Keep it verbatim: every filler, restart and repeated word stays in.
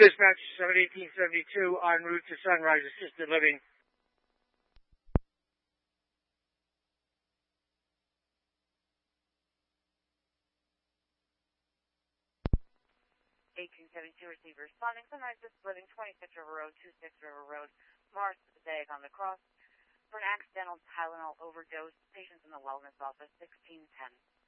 Dispatch seven eighteen seventy-two en route to Sunrise Assisted Living. eighteen seventy-two receiver responding. Sunrise Assisted Living, twenty-six River Road, twenty-six River Road, Mars Zag on the cross. For an accidental Tylenol overdose, patients in the wellness office, sixteen ten.